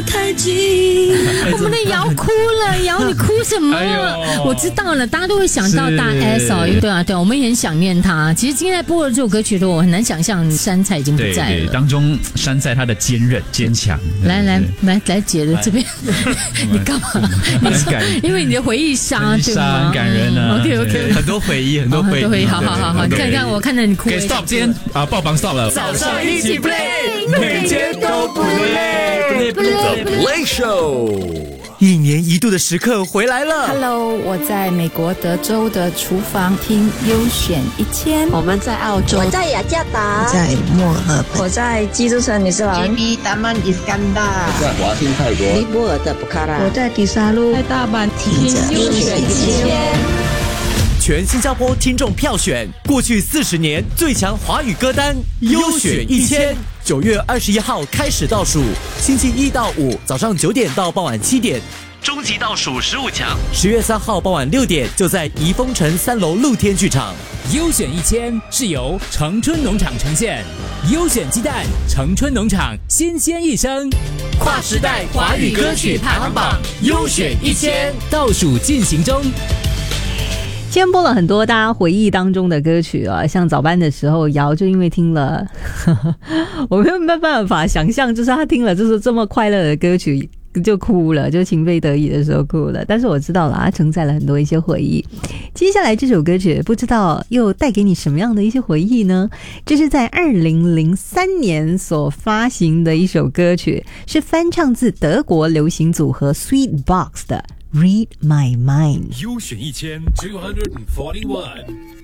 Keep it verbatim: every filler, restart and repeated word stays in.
太近。 我们的瑶哭了，瑶你哭什么？哎、我知道了，大家都会想到大 S 哦，对啊对啊，我们也很想念他。其实今天在播了这首歌曲的时候，我很难想象杉菜已经不在了。 对对，当中杉菜他的坚韧坚强。 来来来来，姐的这边，你干嘛？你因为你的回忆杀，对吗？ 很感人啊。 OK OK， 很多回忆，很多回忆， 很多回忆。好好好好，你看看我看到你哭。 给 stop， 今天啊爆榜 stop 了。 早上一起 play， 每天都不累。The Play Show。一年一度的时刻回来了。 Hello， 我在美国德州的厨房听优选一千。 我们在澳洲， 我在雅加达， 我在墨尔本， 我在基督城，你是吧 ？J B Taman Iskandar， 我在华欣泰国， 尼泊尔的布卡拉， 我在迪沙路， 在大阪听优选一千。 全新加坡听众票选过去四十年最强华语歌单优选一千，九月二十一号开始倒数，星期一到五早上九点到傍晚七点，终极倒数十五强，十月三号傍晚六点就在怡丰城三楼露天剧场。 优选一千是由城春农场呈现，优选鸡蛋，城春农场新鲜一生， 跨时代华语歌曲排行榜优选一千倒数进行中。 今天播了很多大家回忆当中的歌曲啊，像早班的时候，瑶就因为听了，呵呵我没有办法想象，就是他听了就是这么快乐的歌曲就哭了，就情非得已的时候哭了。但是我知道了，它承载了很多一些回忆。接下来这首歌曲，不知道又带给你什么样的一些回忆呢？这是在二零零三年所发行的一首歌曲，是翻唱自德国流行组合 Sweetbox 的。Read My Mind 优选一千 two forty-one